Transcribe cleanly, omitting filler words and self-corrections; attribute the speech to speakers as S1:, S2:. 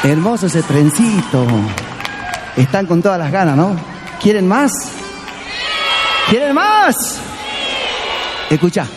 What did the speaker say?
S1: Hermoso ese trencito. Están con todas las ganas, ¿no? ¿Quieren más? ¿Quieren más? Escucha.